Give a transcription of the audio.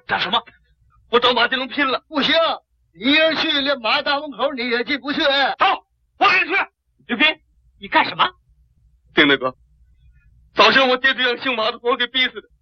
干什么？ 我找马金龙拼了！ 不行，你一人去，连马大门口你也进不去。 好，我跟你去。刘斌，你干什么？ 丁大哥，早上我爹就让姓马的活给逼死的，